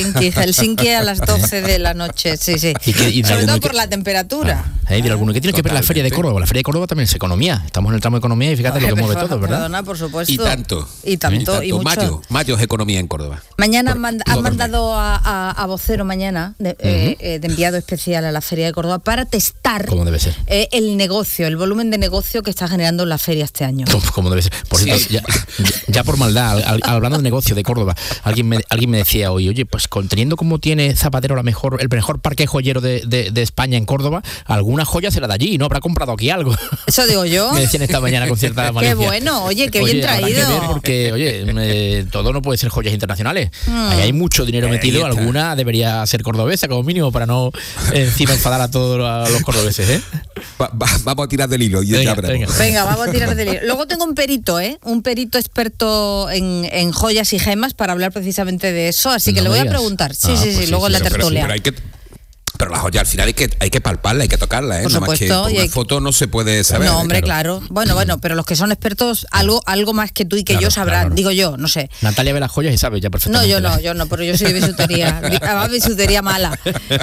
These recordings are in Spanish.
Helsinki a las 12 de la noche, sí. Sobre todo por la temperatura. ¿Qué tiene que ver la Feria de Córdoba? La Feria de Córdoba también es economía. Estamos en el tramo de economía y fíjate lo que mueve todo, ¿verdad? Perdona, por supuesto. Y tanto. Y mucho. Mayo es economía en Córdoba. Mañana han mandado a Vocero mañana, de enviado especial a la Feria de Córdoba, para testar como debe ser el negocio, el volumen de negocio que está generando la feria este año. Como debe ser. Por cierto, ya por maldad, hablando de negocio de Córdoba, alguien me decía hoy, oye, pues teniendo como tiene Zapatero el mejor parque joyero de España en Córdoba, alguna joya será de allí, ¿no? Habrá comprado aquí algo. Eso digo yo. Me decían esta mañana con cierta malicia. Qué bueno, oye, qué bien traído. Habrá que ver porque, todo no puede ser joyas internacionales. Ahí hay mucho dinero metido, alguna debería ser cordobesa como mínimo para no encima enfadar a todos los cordobeses, ¿eh? Vamos a tirar del hilo. Venga, vamos a tirar del hilo. Luego tengo un perito experto en joyas y gemas para hablar precisamente de eso, así que le voy a preguntar. Sí, luego en la tertulia. Pero la joya al final hay que palparla, hay que tocarla, ¿eh? Por supuesto. Nada más que por una foto no se puede saber. No, hombre, claro. Bueno, pero los que son expertos, algo más que tú y que yo sabrán, claro. Digo yo, no sé. Natalia ve las joyas y sabe ya perfectamente. Yo no, pero yo soy de bisutería. Bisutería mala.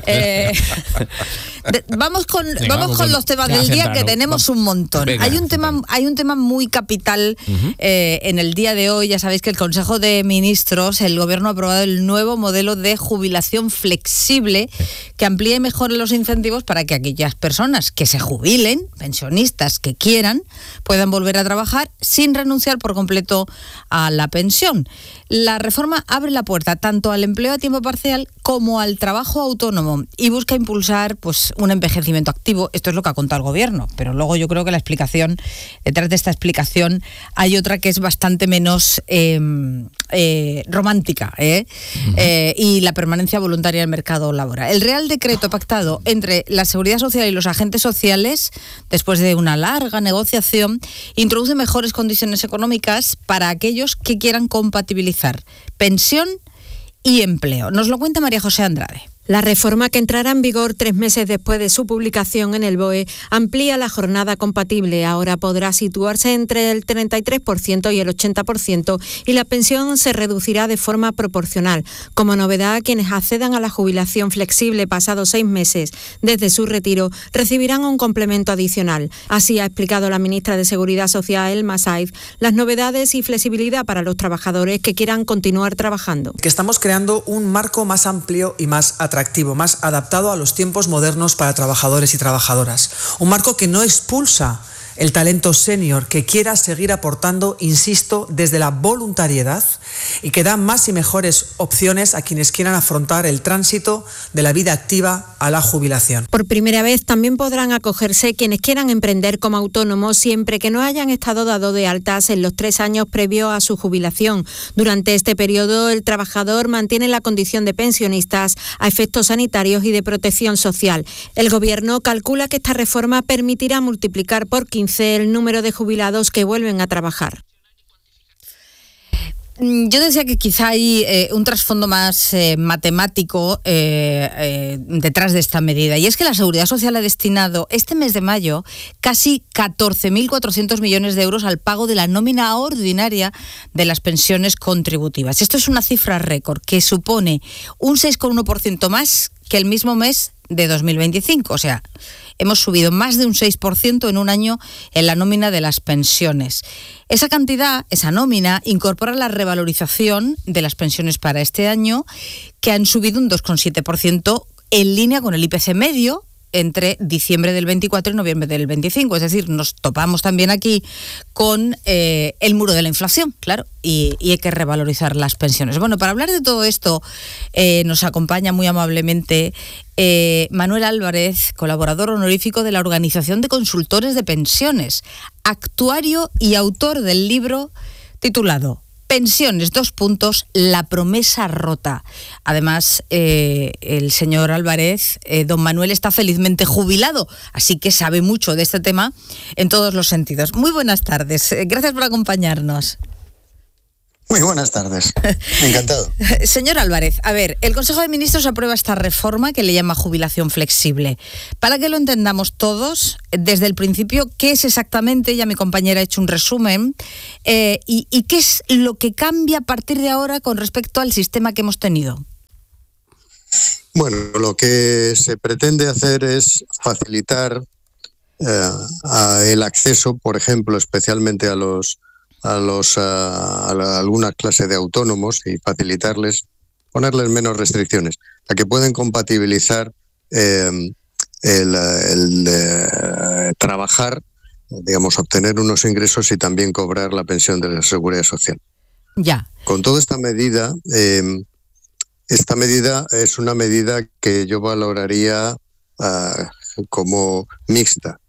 Vamos con los temas del día, que tenemos un montón. Venga, hay un tema muy capital en el día de hoy. Ya sabéis que el Consejo de Ministros, el Gobierno ha aprobado el nuevo modelo de jubilación flexible que amplía y mejora los incentivos para que aquellas personas que se jubilen, pensionistas que quieran, puedan volver a trabajar sin renunciar por completo a la pensión. La reforma abre la puerta tanto al empleo a tiempo parcial como al trabajo autónomo y busca impulsar un envejecimiento activo. Esto es lo que ha contado el Gobierno, pero luego yo creo que detrás de esta explicación hay otra que es bastante menos romántica, y la permanencia voluntaria en el mercado laboral. El Real Decreto pactado entre la Seguridad Social y los agentes sociales, después de una larga negociación, introduce mejores condiciones económicas para aquellos que quieran compatibilizar pensión y empleo. Nos lo cuenta María José Andrade. La reforma, que entrará en vigor 3 meses después de su publicación en el BOE, amplía la jornada compatible. Ahora podrá situarse entre el 33% y el 80% y la pensión se reducirá de forma proporcional. Como novedad, quienes accedan a la jubilación flexible pasados 6 meses desde su retiro recibirán un complemento adicional. Así ha explicado la ministra de Seguridad Social, Elma Saiz, las novedades y flexibilidad para los trabajadores que quieran continuar trabajando. Que estamos creando un marco más amplio y más atractivo, más adaptado a los tiempos modernos para trabajadores y trabajadoras. Un marco que no expulsa el talento senior, que quiera seguir aportando, insisto, desde la voluntariedad, y que da más y mejores opciones a quienes quieran afrontar el tránsito de la vida activa a la jubilación. Por primera vez también podrán acogerse quienes quieran emprender como autónomos, siempre que no hayan estado dados de altas en los 3 años previos a su jubilación. Durante este periodo, el trabajador mantiene la condición de pensionistas a efectos sanitarios y de protección social. El Gobierno calcula que esta reforma permitirá multiplicar por 15 el número de jubilados que vuelven a trabajar. Yo decía que quizá hay un trasfondo más matemático detrás de esta medida, y es que la Seguridad Social ha destinado este mes de mayo casi 14.400 millones de euros al pago de la nómina ordinaria de las pensiones contributivas. Esto es una cifra récord que supone un 6,1% más que el mismo mes de 2025, o sea, hemos subido más de un 6% en un año en la nómina de las pensiones. Esa cantidad, esa nómina, incorpora la revalorización de las pensiones para este año, que han subido un 2,7% en línea con el IPC medio entre diciembre del 24 y noviembre del 25. Es decir, nos topamos también aquí con el muro de la inflación, claro, y hay que revalorizar las pensiones. Bueno, para hablar de todo esto nos acompaña muy amablemente Manuel Álvarez, colaborador honorífico de la Organización de Consultores de Pensiones, actuario y autor del libro titulado Pensiones, la promesa rota. Además, el señor Álvarez, don Manuel, está felizmente jubilado, así que sabe mucho de este tema en todos los sentidos. Muy buenas tardes, gracias por acompañarnos. Muy buenas tardes, encantado. Señor Álvarez, a ver, el Consejo de Ministros aprueba esta reforma que le llama jubilación flexible. Para que lo entendamos todos, desde el principio, ¿qué es exactamente? Ya mi compañera ha hecho un resumen. ¿Y qué es lo que cambia a partir de ahora con respecto al sistema que hemos tenido? Bueno, lo que se pretende hacer es facilitar el acceso, por ejemplo, especialmente a algunas clases de autónomos y facilitarles, ponerles menos restricciones, a que pueden compatibilizar trabajar, digamos, obtener unos ingresos y también cobrar la pensión de la Seguridad Social. Ya. Con toda esta medida es una medida que yo valoraría como mixta.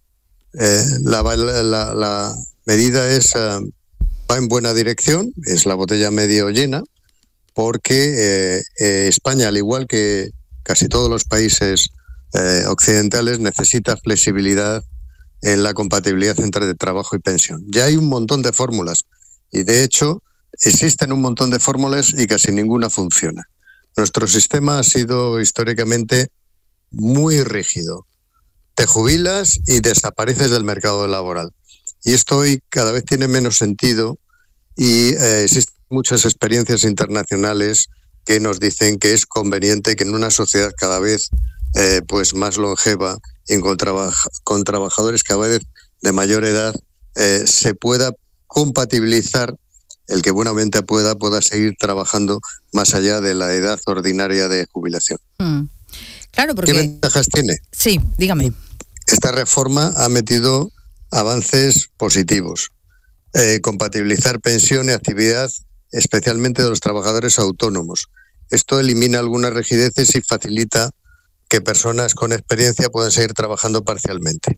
La medida va en buena dirección, es la botella medio llena, porque España, al igual que casi todos los países occidentales, necesita flexibilidad en la compatibilidad entre trabajo y pensión. Ya hay un montón de fórmulas y, de hecho, existen un montón de fórmulas y casi ninguna funciona. Nuestro sistema ha sido históricamente muy rígido. Te jubilas y desapareces del mercado laboral. Y esto hoy cada vez tiene menos sentido y existen muchas experiencias internacionales que nos dicen que es conveniente que en una sociedad cada vez pues más longeva y con trabajadores cada vez de mayor edad se pueda compatibilizar el que buenamente pueda seguir trabajando más allá de la edad ordinaria de jubilación. Claro, porque... ¿Qué ventajas tiene? Sí, dígame. Esta reforma ha metido avances positivos. Compatibilizar pensión y actividad, especialmente de los trabajadores autónomos. Esto elimina algunas rigideces y facilita que personas con experiencia puedan seguir trabajando parcialmente.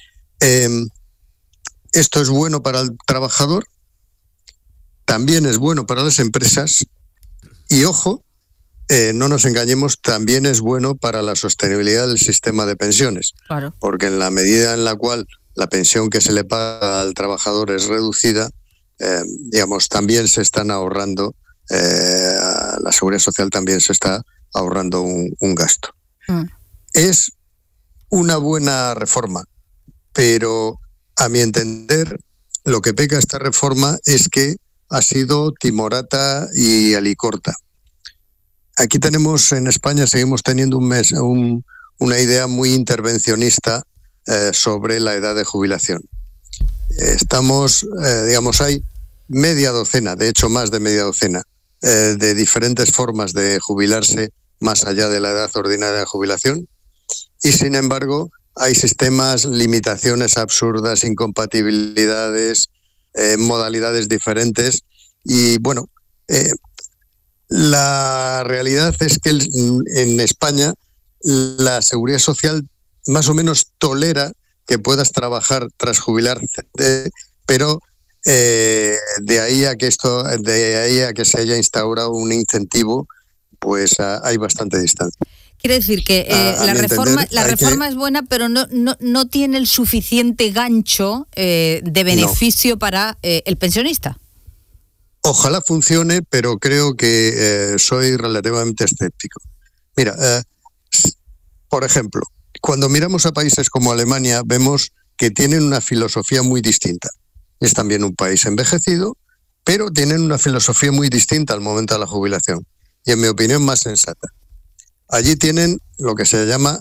Esto es bueno para el trabajador, también es bueno para las empresas y, ojo, no nos engañemos, también es bueno para la sostenibilidad del sistema de pensiones. Claro. Porque en la medida en la cual la pensión que se le paga al trabajador es reducida, digamos, también se están ahorrando, la Seguridad Social también se está ahorrando un gasto. Es una buena reforma, pero a mi entender lo que peca esta reforma es que ha sido timorata y alicorta. Aquí tenemos, en España, seguimos teniendo una idea muy intervencionista sobre la edad de jubilación. Hay media docena, de hecho más de media docena, de diferentes formas de jubilarse más allá de la edad ordinaria de jubilación, y sin embargo hay sistemas, limitaciones absurdas, incompatibilidades, modalidades diferentes, y bueno, la realidad es que en España la Seguridad Social más o menos tolera que puedas trabajar tras jubilarte, pero de ahí a que se haya instaurado un incentivo, pues hay bastante distancia. Quiere decir que la reforma es buena, pero no tiene el suficiente gancho de beneficio para el pensionista. Ojalá funcione, pero creo que soy relativamente escéptico. Mira, por ejemplo, cuando miramos a países como Alemania, vemos que tienen una filosofía muy distinta. Es también un país envejecido, pero tienen una filosofía muy distinta al momento de la jubilación, y en mi opinión más sensata. Allí tienen lo que se llama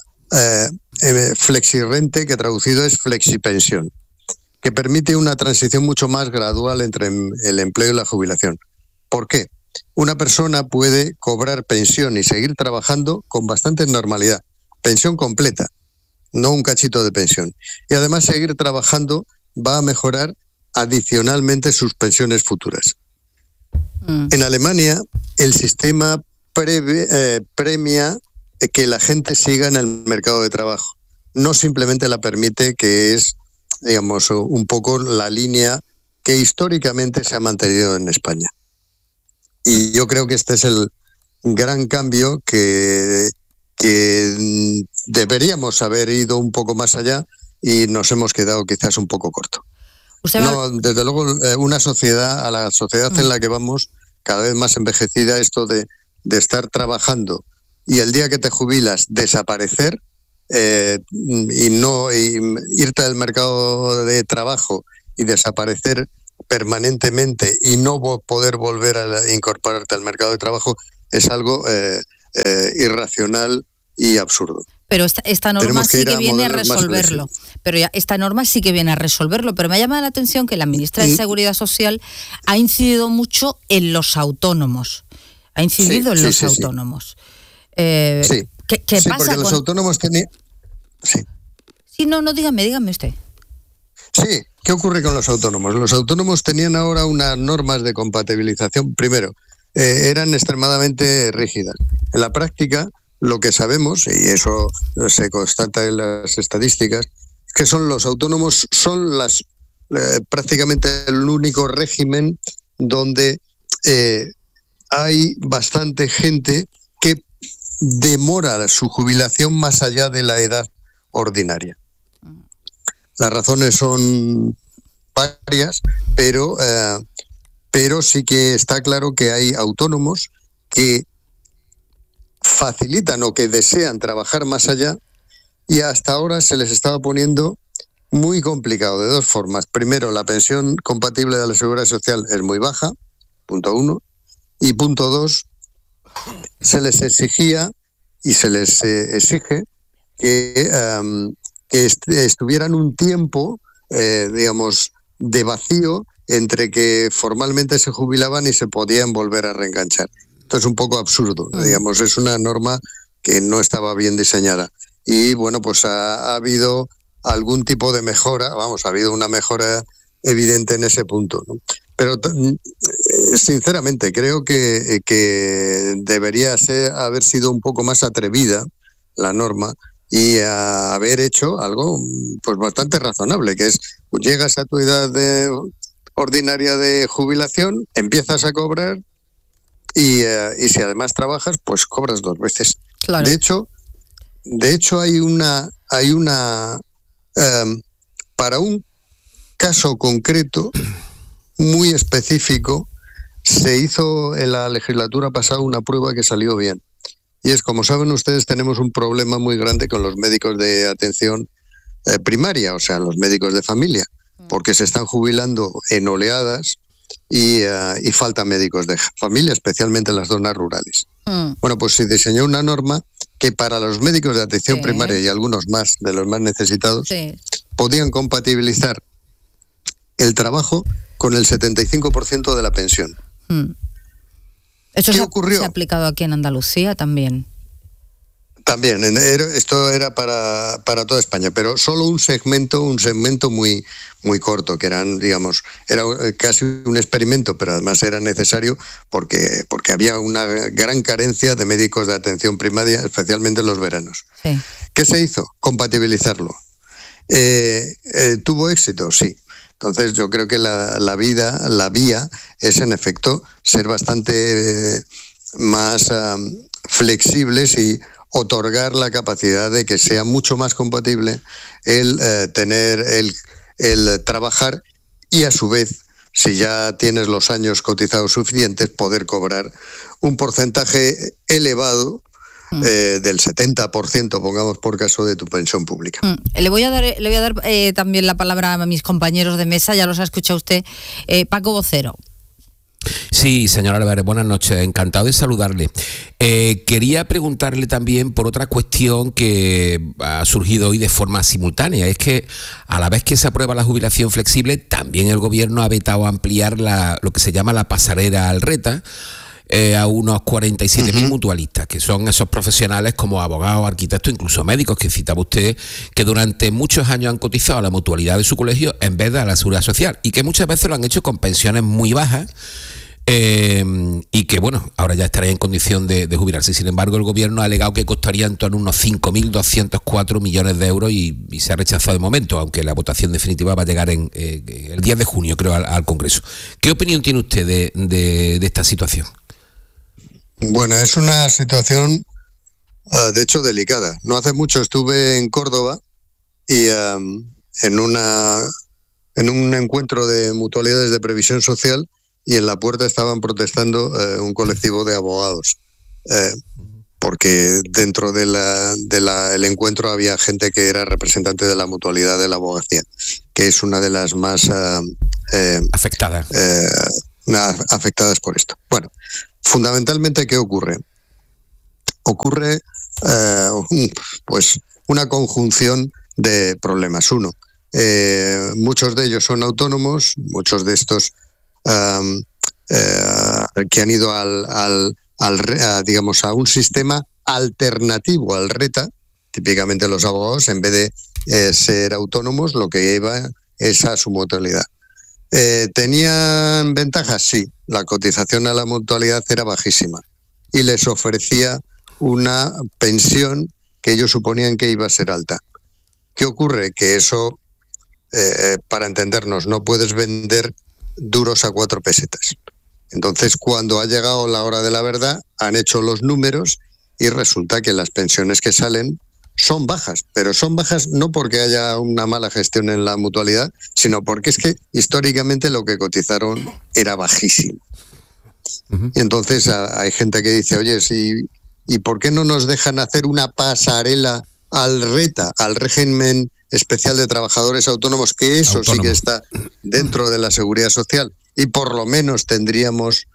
flexirrente, que traducido es flexipensión, que permite una transición mucho más gradual entre el empleo y la jubilación. ¿Por qué? Una persona puede cobrar pensión y seguir trabajando con bastante normalidad. Pensión completa, no un cachito de pensión. Y además seguir trabajando va a mejorar adicionalmente sus pensiones futuras. En Alemania, el sistema premia que la gente siga en el mercado de trabajo. No simplemente la permite, que es, digamos, un poco la línea que históricamente se ha mantenido en España. Y yo creo que este es el gran cambio que deberíamos haber ido un poco más allá y nos hemos quedado quizás un poco corto. No, desde luego, a la sociedad en la que vamos, cada vez más envejecida, esto de estar trabajando y el día que te jubilas desaparecer y irte del mercado de trabajo y desaparecer permanentemente y no poder volver a incorporarte al mercado de trabajo es algo irracional y absurdo. Pero esta norma sí que viene a resolverlo. Pero esta norma sí que viene a resolverlo. Pero me ha llamado la atención que la ministra de Seguridad Social ha incidido mucho en los autónomos. Ha incidido en los autónomos. Sí. ¿Qué pasa porque los autónomos tenían... Sí, no, dígame usted. Sí, ¿qué ocurre con los autónomos? Los autónomos tenían ahora unas normas de compatibilización. Primero, eran extremadamente rígidas. En la práctica, lo que sabemos, y eso se constata en las estadísticas, es que los autónomos son prácticamente el único régimen donde hay bastante gente que demora su jubilación más allá de la edad ordinaria. Las razones son varias, pero sí que está claro que hay autónomos que facilitan o que desean trabajar más allá y hasta ahora se les estaba poniendo muy complicado de dos formas. Primero, la pensión compatible de la Seguridad Social es muy baja, punto 1, y punto 2, se les exigía y se les exige que estuvieran un tiempo, digamos, de vacío entre que formalmente se jubilaban y se podían volver a reenganchar. Esto es un poco absurdo, digamos, es una norma que no estaba bien diseñada. Y bueno, pues ha habido algún tipo de mejora, ha habido una mejora evidente en ese punto, ¿no? Pero sinceramente creo que debería haber sido un poco más atrevida la norma y haber hecho algo pues bastante razonable, que es, llegas a tu edad ordinaria de jubilación, empiezas a cobrar y si además trabajas, pues cobras 2 veces. Claro. De hecho hay una para un caso concreto muy específico, se hizo en la legislatura pasada una prueba que salió bien. Y es, como saben ustedes, tenemos un problema muy grande con los médicos de atención primaria, o sea, los médicos de familia, porque se están jubilando en oleadas y falta médicos de familia, especialmente en las zonas rurales. Bueno, pues se diseñó una norma que para los médicos de atención primaria y algunos más, de los más necesitados, podían compatibilizar el trabajo con el 75% de la pensión. ¿Eso ¿Qué ocurrió? se ha aplicado aquí en Andalucía también? También, esto era para toda España, pero solo un segmento muy corto, que eran, digamos, era casi un experimento, pero además era necesario porque había una gran carencia de médicos de atención primaria, especialmente en los veranos. Sí. ¿Qué se hizo? Compatibilizarlo. ¿Tuvo éxito? Sí. Entonces yo creo que la vía es en efecto ser bastante más flexibles y otorgar la capacidad de que sea mucho más compatible el tener el trabajar y a su vez, si ya tienes los años cotizados suficientes, poder cobrar un porcentaje elevado del 70%, pongamos por caso, de tu pensión pública. Le voy a dar también la palabra a mis compañeros de mesa, ya los ha escuchado usted. Paco Vocero. Sí, señor Álvarez, buenas noches, encantado de saludarle. Quería preguntarle también por otra cuestión que ha surgido hoy de forma simultánea, es que a la vez que se aprueba la jubilación flexible, también el gobierno ha vetado ampliar lo que se llama la pasarela al RETA, a unos 47.000 mutualistas, que son esos profesionales como abogados, arquitectos, incluso médicos, que citaba usted, que durante muchos años han cotizado a la mutualidad de su colegio en vez de a la Seguridad Social, y que muchas veces lo han hecho con pensiones muy bajas, y que, bueno, ahora ya estaría en condición de jubilarse. Sin embargo, el gobierno ha alegado que costaría en torno a unos 5.204 millones de euros y se ha rechazado de momento, aunque la votación definitiva va a llegar el 10 de junio, creo, al Congreso. ¿Qué opinión tiene usted de esta situación? Bueno, es una situación, de hecho, delicada. No hace mucho estuve en Córdoba y en un encuentro de mutualidades de previsión social, y en la puerta estaban protestando un colectivo de abogados, porque dentro del encuentro había gente que era representante de la mutualidad de la abogacía, que es una de las más afectadas por esto. Bueno, fundamentalmente, ¿qué ocurre? Ocurre pues una conjunción de problemas. Uno, muchos de ellos son autónomos, muchos de estos que han ido digamos, a un sistema alternativo al RETA. Típicamente los abogados, en vez de ser autónomos, lo que lleva es a su mutualidad. ¿Tenían ventajas? Sí. La cotización a la mutualidad era bajísima y les ofrecía una pensión que ellos suponían que iba a ser alta. ¿Qué ocurre? Que eso, para entendernos, no puedes vender duros a 4 pesetas. Entonces, cuando ha llegado la hora de la verdad, han hecho los números y resulta que las pensiones que salen son bajas, pero son bajas no porque haya una mala gestión en la mutualidad, sino porque es que históricamente lo que cotizaron era bajísimo. Y entonces hay gente que dice, oye, ¿y por qué no nos dejan hacer una pasarela al RETA, al régimen especial de trabajadores autónomos, que eso sí que está dentro de la seguridad social, y por lo menos tendríamos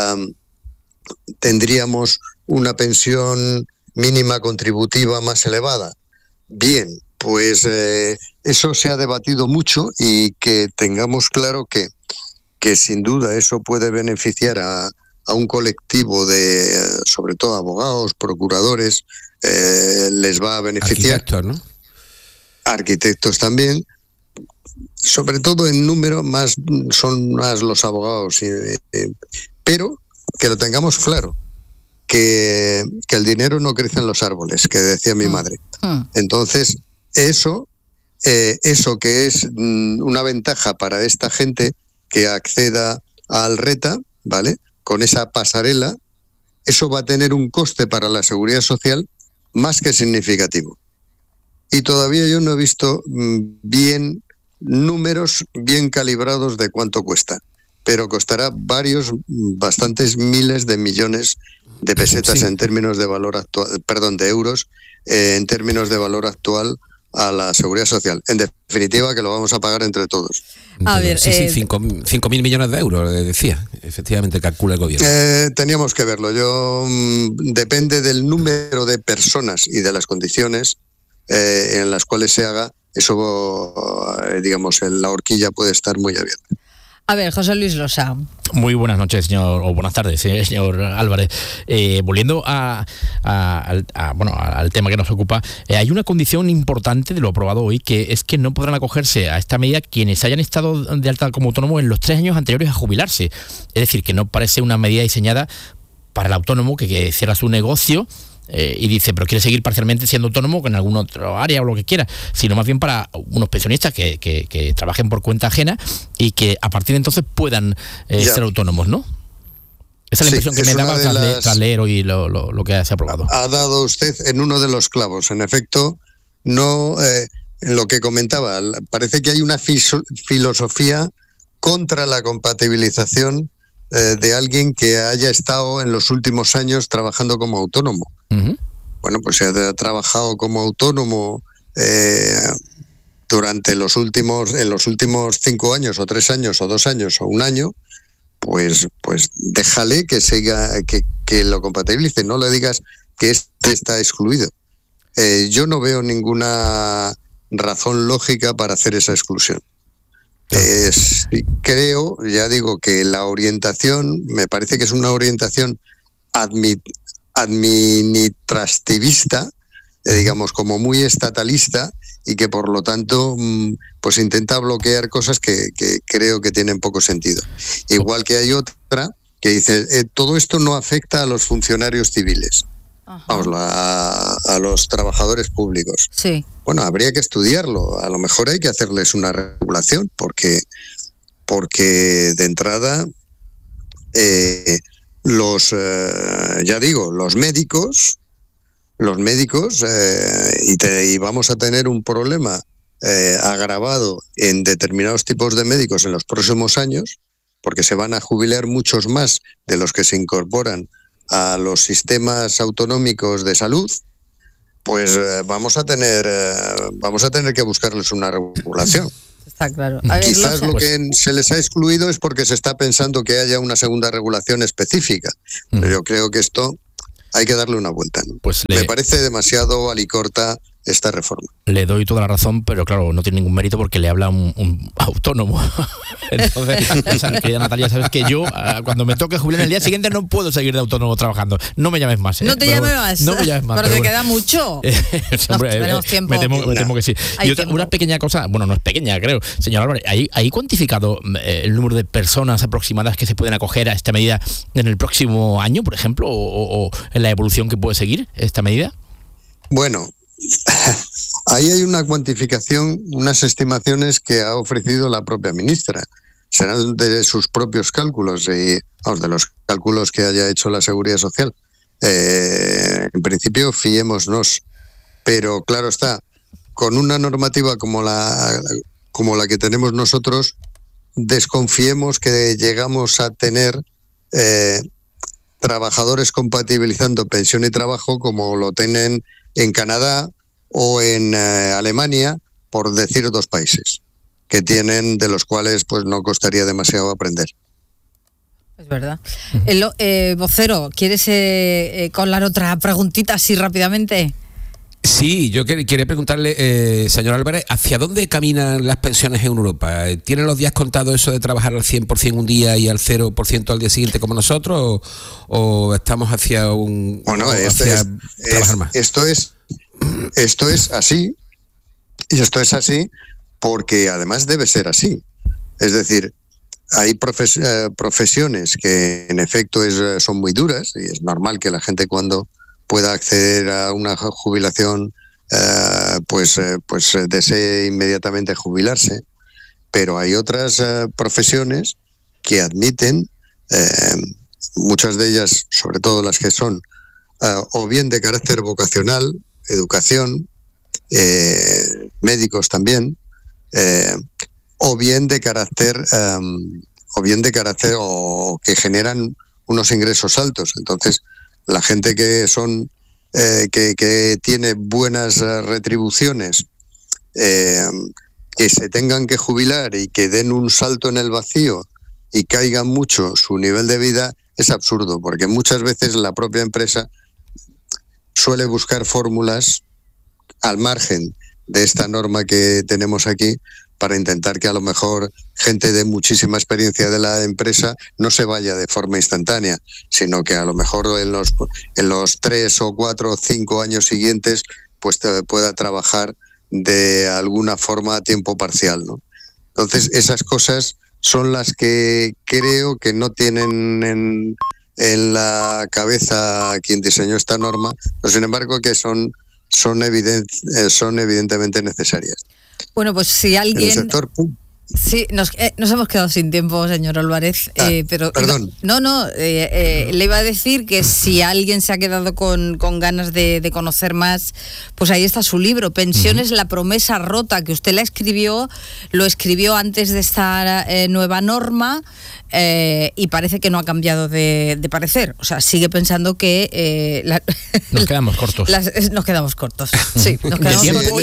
una pensión mínima contributiva más elevada? Bien, pues eso se ha debatido mucho, y que tengamos claro que sin duda eso puede beneficiar a un colectivo de, sobre todo, abogados, procuradores, les va a beneficiar. Arquitectos, ¿no? Arquitectos también. Sobre todo en número son más los abogados, pero que lo tengamos claro, que el dinero no crece en los árboles, que decía mi madre. Entonces, eso que es una ventaja para esta gente que acceda al RETA, ¿vale?, con esa pasarela, eso va a tener un coste para la seguridad social más que significativo. Y todavía yo no he visto números bien calibrados de cuánto cuesta, pero costará bastantes miles de millones de pesetas, sí, en términos de valor actual, de euros, en términos de valor actual a la seguridad social. En definitiva, que lo vamos a pagar entre todos. A ver, sí, 5.000 millones de euros, decía. Efectivamente, calcula el gobierno. Teníamos que verlo. Depende del número de personas y de las condiciones en las cuales se haga. Eso, digamos, la horquilla puede estar muy abierta. A ver, José Luis Losa. Muy buenas noches, señor, o buenas tardes, señor Álvarez. Volviendo al tema que nos ocupa, hay una condición importante de lo aprobado hoy, que es que no podrán acogerse a esta medida quienes hayan estado de alta como autónomo en los 3 años anteriores a jubilarse. Es decir, que no parece una medida diseñada para el autónomo que cierra su negocio y dice, pero quiere seguir parcialmente siendo autónomo en algún otro área o lo que quiera, sino más bien para unos pensionistas que trabajen por cuenta ajena y que a partir de entonces puedan ser autónomos, ¿no? Esa es la impresión que me daba tras leer hoy lo que se ha aprobado. Ha dado usted en uno de los clavos. En efecto, no lo que comentaba, parece que hay una filosofía contra la compatibilización de alguien que haya estado en los últimos años trabajando como autónomo. Uh-huh. Bueno, pues si ha trabajado como autónomo durante en los últimos 5 años o 3 años o 2 años o 1 año, pues déjale que siga, que lo compatibilice. No le digas que este está excluido. Yo no veo ninguna razón lógica para hacer esa exclusión. Creo, ya digo, que la orientación me parece que es una orientación administrativista, digamos, como muy estatalista, y que por lo tanto pues intenta bloquear cosas que creo que tienen poco sentido. Igual que hay otra que dice, todo esto no afecta a los funcionarios civiles. Ajá. Vamos, a los trabajadores públicos. Sí. Bueno, habría que estudiarlo. A lo mejor hay que hacerles una regulación, porque de entrada los médicos y vamos a tener un problema agravado en determinados tipos de médicos en los próximos años, porque se van a jubilar muchos más de los que se incorporan a los sistemas autonómicos de salud. Pues vamos a tener que buscarles una regulación. Está claro. Quizás lo que se les ha excluido es porque se está pensando que haya una segunda regulación específica. Pero yo creo que esto hay que darle una vuelta, ¿no? Pues me parece demasiado alicorta esta reforma. Le doy toda la razón, pero claro, no tiene ningún mérito porque le habla un autónomo. Entonces, querida Natalia, sabes que yo, cuando me toque jubilar el día siguiente, no puedo seguir de autónomo trabajando. No me llames más. No te llames más. No me llames más. Pero te queda mucho. Tenemos tiempo. Me temo que sí. Y una pequeña cosa, bueno, no es pequeña, creo. Señor Álvarez, ¿hay cuantificado el número de personas aproximadas que se pueden acoger a esta medida en el próximo año, por ejemplo, o en la evolución que puede seguir esta medida? Bueno, ahí hay una cuantificación, unas estimaciones que ha ofrecido la propia ministra. Serán de sus propios cálculos y de los cálculos que haya hecho la Seguridad Social. En principio, fiémonos. Pero claro está, con una normativa como la que tenemos nosotros, desconfiemos que llegamos a tener trabajadores compatibilizando pensión y trabajo como lo tienen en Canadá o en Alemania, por decir 2 países que tienen, de los cuales pues no costaría demasiado aprender. Es verdad. Vocero, ¿quieres colar otra preguntita así rápidamente? Sí, yo quería preguntarle, señor Álvarez, ¿hacia dónde caminan las pensiones en Europa? ¿Tienen los días contados eso de trabajar al 100% un día y al 0% al día siguiente como nosotros? ¿O estamos hacia un... Bueno, trabajar más? Esto es así, y esto es así porque además debe ser así. Es decir, hay profesiones que en efecto son muy duras y es normal que la gente cuando pueda acceder a una jubilación pues desee inmediatamente jubilarse, pero hay otras profesiones que admiten, muchas de ellas, sobre todo las que son o bien de carácter vocacional, educación, médicos también, o bien de carácter o que generan unos ingresos altos. Entonces, la gente que que tiene buenas retribuciones, que se tengan que jubilar y que den un salto en el vacío y caigan mucho su nivel de vida, es absurdo, porque muchas veces la propia empresa suele buscar fórmulas al margen de esta norma que tenemos aquí para intentar que a lo mejor gente de muchísima experiencia de la empresa no se vaya de forma instantánea, sino que a lo mejor en los 3 o 4 o 5 años siguientes pues pueda trabajar de alguna forma a tiempo parcial, ¿no? Entonces esas cosas son las que creo que no tienen en la cabeza quien diseñó esta norma, pero sin embargo que son evidentemente necesarias. Bueno, pues si alguien... En el sector Sí, nos hemos quedado sin tiempo, señor Álvarez. Pero perdón. Le iba a decir que si alguien se ha quedado con ganas de conocer más, pues ahí está su libro, Pensiones, la promesa rota, que usted lo escribió antes de esta nueva norma, y parece que no ha cambiado de parecer. O sea, sigue pensando que... nos quedamos cortos. Nos quedamos cortos, sí. Nos quedamos cortos.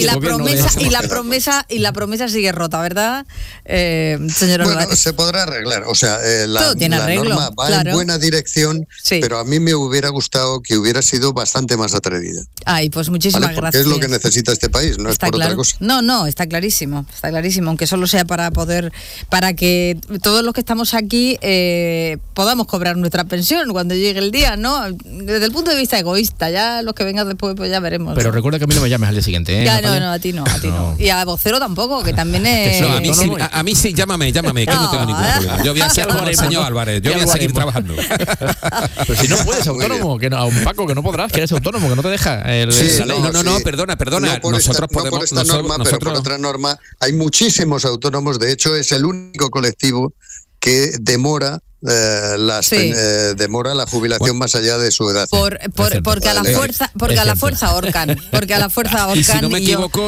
Y la promesa sigue rota, ¿verdad? Señor bueno, Álvarez. se podrá arreglar, o sea, la arreglo, norma va en buena dirección, sí. Pero a mí me hubiera gustado que hubiera sido bastante más atrevida. Ay, pues muchísimas gracias. Es lo que necesita este país, no está es por otra cosa. No, está clarísimo, aunque solo sea para que todos los que estamos aquí podamos cobrar nuestra pensión cuando llegue el día, ¿no? Desde el punto de vista egoísta, ya los que vengan después pues ya veremos. Pero recuerda que a mí no me llames al día siguiente, ¿eh? Ya, no, a ti no. Y a vocero tampoco, que también es... A mí sí, llámame, que no tengo ningún problema. Yo voy a ser como el señor Álvarez, yo voy a seguir trabajando. Pero si no puedes, autónomo, que no, a un Paco, que no podrás, que eres autónomo, que no te deja. No, perdona. Nosotros podemos... No por esta norma, pero por otra norma, hay muchísimos autónomos, de hecho es el único colectivo que demora demora la jubilación más allá de su edad. Porque a la fuerza ahorcan. Y si no me equivoco...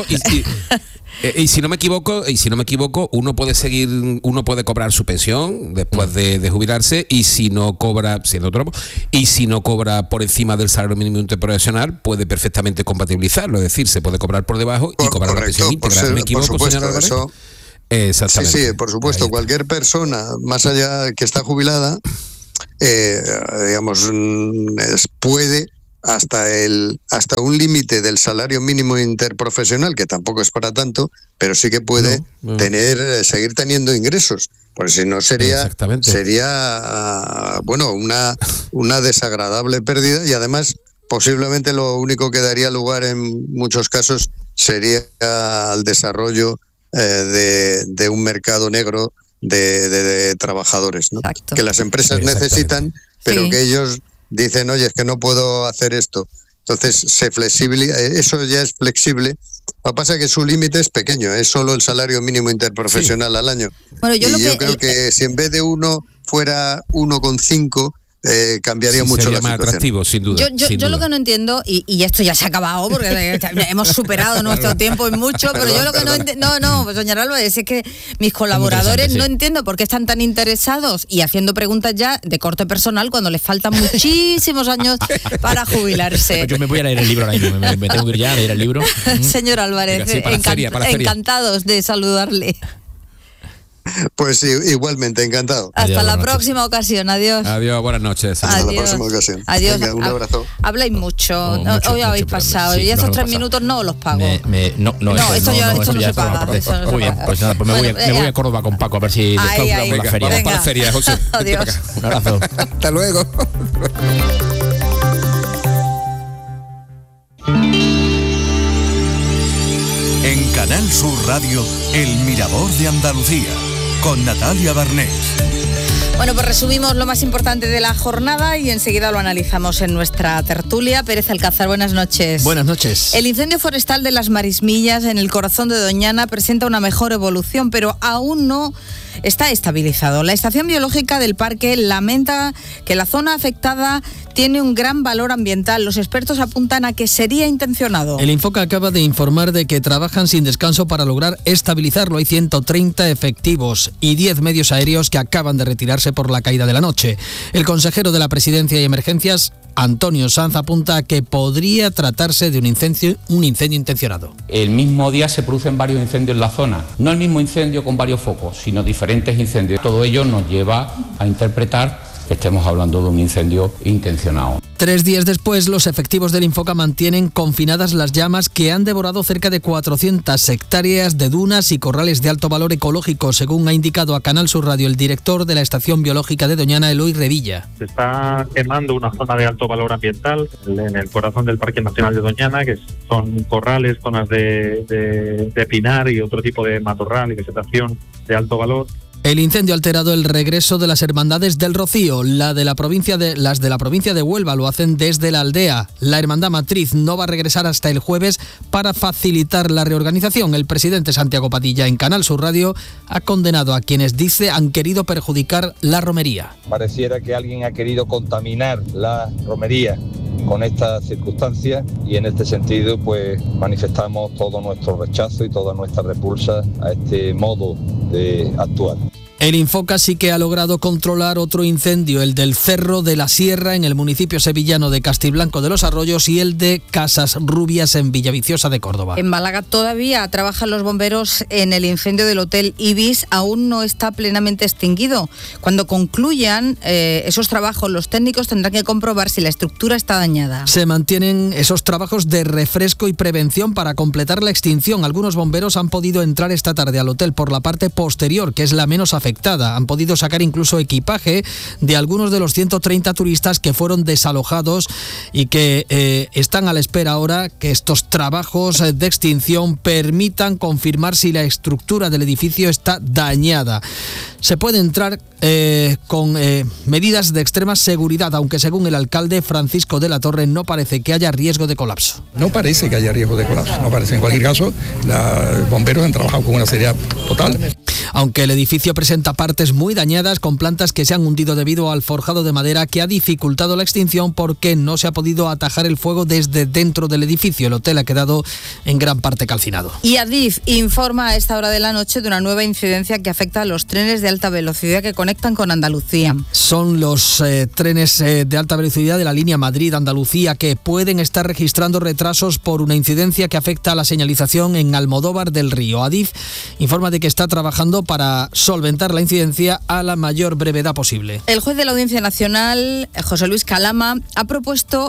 Y si no me equivoco, uno puede cobrar su pensión después de jubilarse, y si no cobra, siendo autónomo, y si no cobra por encima del salario mínimo interprofesional, puede perfectamente compatibilizarlo, es decir, se puede cobrar por debajo y cobrar la pensión íntegra. ¿Me equivoco, por supuesto, señor eso. Exactamente. Sí, por supuesto, cualquier persona, más allá que está jubilada, puede hasta un límite del salario mínimo interprofesional, que tampoco es para tanto, pero sí que puede seguir teniendo ingresos, porque si no sería bueno, una desagradable pérdida, y además posiblemente lo único que daría lugar en muchos casos sería al desarrollo de un mercado negro de trabajadores, ¿no? Que las empresas necesitan, pero que ellos dicen, oye, es que no puedo hacer esto. Entonces, eso ya es flexible. Lo que pasa es que su límite es pequeño, es solo el salario mínimo interprofesional al año. Bueno, yo creo que si en vez de 1 fuera 1,5, cambiaría mucho la situación. Más atractivo, sin duda. Yo lo que no entiendo, y esto ya se ha acabado porque hemos superado nuestro tiempo en mucho, pero yo lo que no entiendo, pues doña Álvarez, es que mis colaboradores no entiendo por qué están tan interesados y haciendo preguntas ya de corte personal cuando les faltan muchísimos años para jubilarse. Yo me voy a leer el libro ahora mismo, me tengo que ir ya a leer el libro. Señor Álvarez, encantados de saludarle. Pues sí, igualmente, encantado. Hasta la próxima ocasión, adiós. Adiós, buenas noches. Hasta la próxima ocasión. Adiós. Venga, un abrazo. Habláis mucho, hoy habéis pasado, y esos 3 minutos no os los pago. Esto no se paga. Muy bien, pues nada, pues me voy a Córdoba con Paco a ver si la feria. Vamos para la feria, José. Adiós. Un abrazo. Hasta luego. En Canal Sur Radio, El Mirador de Andalucía, con Natalia Barnés. Bueno, pues resumimos lo más importante de la jornada y enseguida lo analizamos en nuestra tertulia. Pérez Alcázar, buenas noches. Buenas noches. El incendio forestal de las Marismillas en el corazón de Doñana presenta una mejor evolución, pero aún no está estabilizado. La estación biológica del parque lamenta que la zona afectada tiene un gran valor ambiental. Los expertos apuntan a que sería intencionado. El Infoca acaba de informar de que trabajan sin descanso para lograr estabilizarlo. Hay 130 efectivos y 10 medios aéreos que acaban de retirarse por la caída de la noche. El consejero de la Presidencia y Emergencias, Antonio Sanz, apunta a que podría tratarse de un incendio intencionado. El mismo día se producen varios incendios en la zona. No el mismo incendio con varios focos, sino diferentes incendios. Todo ello nos lleva a interpretar que estemos hablando de un incendio intencionado. 3 días después, los efectivos del Infoca mantienen confinadas las llamas que han devorado cerca de 400 hectáreas de dunas y corrales de alto valor ecológico, según ha indicado a Canal Sur Radio el director de la Estación Biológica de Doñana, Eloy Revilla. Se está quemando una zona de alto valor ambiental en el corazón del Parque Nacional de Doñana, que son corrales, zonas de pinar y otro tipo de matorral y vegetación de alto valor. El incendio ha alterado el regreso de las hermandades del Rocío. Las de la provincia de Huelva lo hacen desde la aldea. La hermandad matriz no va a regresar hasta el jueves para facilitar la reorganización. El presidente Santiago Padilla en Canal Sur Radio ha condenado a quienes dice han querido perjudicar la romería. Pareciera que alguien ha querido contaminar la romería con estas circunstancias y en este sentido pues manifestamos todo nuestro rechazo y toda nuestra repulsa a este modo de actuar. El Infoca sí que ha logrado controlar otro incendio, el del Cerro de la Sierra en el municipio sevillano de Castiblanco de los Arroyos y el de Casas Rubias en Villaviciosa de Córdoba. En Málaga todavía trabajan los bomberos en el incendio del Hotel Ibis, aún no está plenamente extinguido. Cuando concluyan esos trabajos, los técnicos tendrán que comprobar si la estructura está dañada. Se mantienen esos trabajos de refresco y prevención para completar la extinción. Algunos bomberos han podido entrar esta tarde al hotel por la parte posterior, que es la menos afectada. Han podido sacar incluso equipaje de algunos de los 130 turistas que fueron desalojados y que están a la espera ahora que estos trabajos de extinción permitan confirmar si la estructura del edificio está dañada. Se puede entrar con medidas de extrema seguridad, aunque según el alcalde Francisco de la Torre no parece que haya riesgo de colapso. No parece que haya riesgo de colapso, no parece. En cualquier caso, los bomberos han trabajado con una seriedad total. Aunque el edificio presenta partes muy dañadas con plantas que se han hundido debido al forjado de madera que ha dificultado la extinción porque no se ha podido atajar el fuego desde dentro del edificio. El hotel ha quedado en gran parte calcinado. Y Adif informa a esta hora de la noche de una nueva incidencia que afecta a los trenes de alta velocidad que conectan con Andalucía. Son los trenes de alta velocidad de la línea Madrid-Andalucía que pueden estar registrando retrasos por una incidencia que afecta a la señalización en Almodóvar del Río. Adif informa de que está trabajando para solventar la incidencia a la mayor brevedad posible. El juez de la Audiencia Nacional, José Luis Calama, ha pospuesto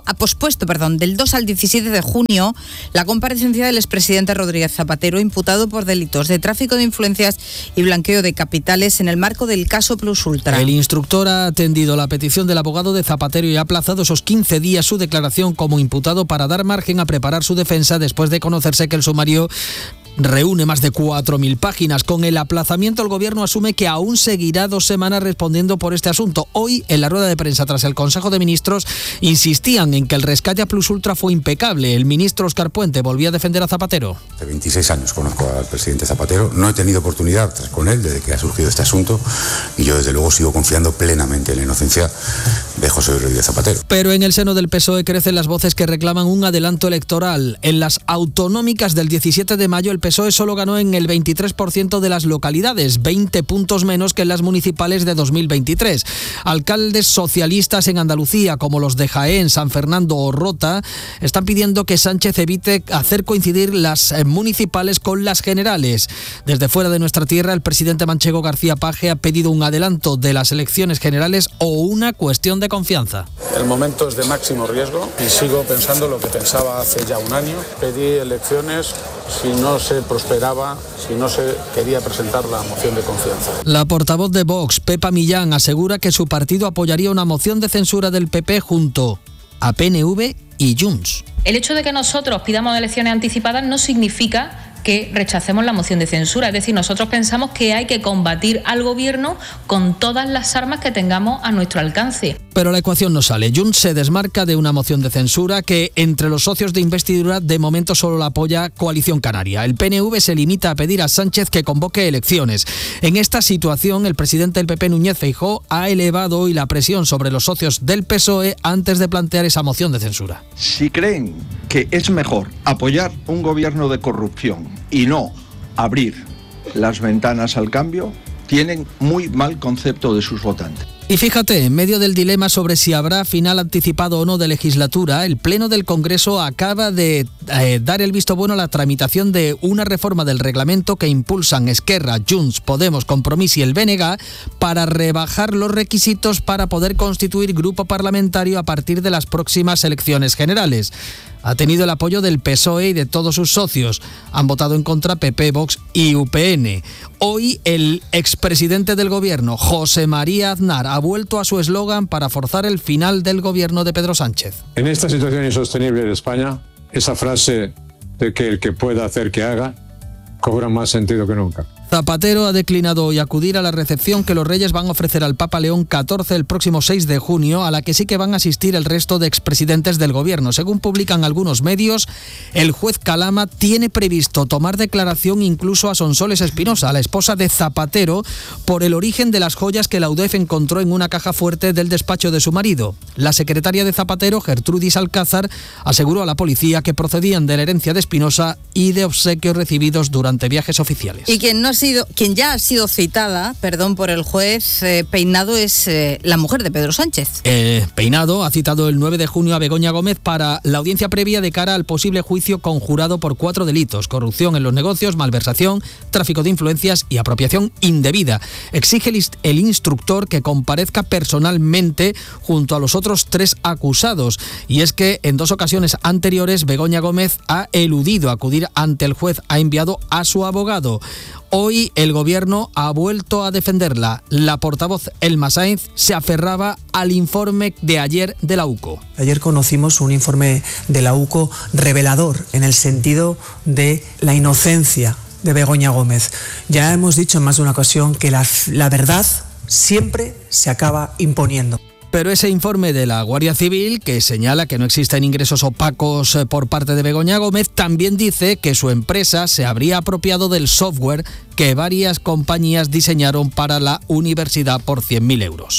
del 2 al 17 de junio la comparecencia del expresidente Rodríguez Zapatero, imputado por delitos de tráfico de influencias y blanqueo de capitales en el marco del caso Plus Ultra. El instructor ha atendido la petición del abogado de Zapatero y ha aplazado esos 15 días su declaración como imputado para dar margen a preparar su defensa después de conocerse que el sumario reúne más de 4.000 páginas. Con el aplazamiento, el Gobierno asume que aún seguirá 2 semanas respondiendo por este asunto. Hoy, en la rueda de prensa tras el Consejo de Ministros, insistían en que el rescate a Plus Ultra fue impecable. El ministro Óscar Puente volvía a defender a Zapatero. Hace 26 años conozco al presidente Zapatero. No he tenido oportunidad con él desde que ha surgido este asunto y yo, desde luego, sigo confiando plenamente en la inocencia de José Rodríguez Zapatero. Pero en el seno del PSOE crecen las voces que reclaman un adelanto electoral. En las autonómicas del 17 de mayo, el PSOE solo ganó en el 23% de las localidades, 20 puntos menos que en las municipales de 2023. Alcaldes socialistas en Andalucía, como los de Jaén, San Fernando o Rota, están pidiendo que Sánchez evite hacer coincidir las municipales con las generales. Desde fuera de nuestra tierra, el presidente manchego García Page ha pedido un adelanto de las elecciones generales o una cuestión de confianza. El momento es de máximo riesgo y sigo pensando lo que pensaba hace ya un año. Pedí elecciones si no se prosperaba, si no se quería presentar la moción de confianza. La portavoz de Vox, Pepa Millán, asegura que su partido apoyaría una moción de censura del PP junto a PNV y Junts. El hecho de que nosotros pidamos elecciones anticipadas no significa que rechacemos la moción de censura. Es decir, nosotros pensamos que hay que combatir al gobierno con todas las armas que tengamos a nuestro alcance. Pero la ecuación no sale. Junts se desmarca de una moción de censura que entre los socios de investidura de momento solo la apoya Coalición Canaria. El PNV se limita a pedir a Sánchez que convoque elecciones. En esta situación, el presidente del PP, Núñez Feijóo, ha elevado hoy la presión sobre los socios del PSOE antes de plantear esa moción de censura. Si creen que es mejor apoyar un gobierno de corrupción y no abrir las ventanas al cambio, tienen muy mal concepto de sus votantes. Y fíjate, en medio del dilema sobre si habrá final anticipado o no de legislatura, el Pleno del Congreso acaba de dar el visto bueno a la tramitación de una reforma del reglamento que impulsan Esquerra, Junts, Podemos, Compromís y el BNG para rebajar los requisitos para poder constituir grupo parlamentario a partir de las próximas elecciones generales. Ha tenido el apoyo del PSOE y de todos sus socios. Han votado en contra PP, Vox y UPN. Hoy el expresidente del gobierno, José María Aznar, ha vuelto a su eslogan para forzar el final del gobierno de Pedro Sánchez. En esta situación insostenible de España, esa frase de que el que pueda hacer que haga cobra más sentido que nunca. Zapatero ha declinado hoy acudir a la recepción que los Reyes van a ofrecer al Papa León XIV el próximo 6 de junio, a la que sí que van a asistir el resto de expresidentes del gobierno. Según publican algunos medios, el juez Calama tiene previsto tomar declaración incluso a Sonsoles Espinosa, la esposa de Zapatero, por el origen de las joyas que la UDEF encontró en una caja fuerte del despacho de su marido. La secretaria de Zapatero, Gertrudis Alcázar, aseguró a la policía que procedían de la herencia de Espinosa y de obsequios recibidos durante viajes oficiales. Y quien ya ha sido citada, por el juez Peinado, es la mujer de Pedro Sánchez. Peinado ha citado el 9 de junio a Begoña Gómez para la audiencia previa de cara al posible juicio conjurado por 4 delitos: corrupción en los negocios, malversación, tráfico de influencias y apropiación indebida. Exige el instructor que comparezca personalmente junto a los otros 3 acusados. Y es que en 2 ocasiones anteriores Begoña Gómez ha eludido acudir ante el juez, ha enviado a su abogado. Hoy el gobierno ha vuelto a defenderla. La portavoz Elma Sainz se aferraba al informe de ayer de la UCO. Ayer conocimos un informe de la UCO revelador en el sentido de la inocencia de Begoña Gómez. Ya hemos dicho en más de una ocasión que la verdad siempre se acaba imponiendo. Pero ese informe de la Guardia Civil, que señala que no existen ingresos opacos por parte de Begoña Gómez, también dice que su empresa se habría apropiado del software que varias compañías diseñaron para la universidad por 100.000 euros.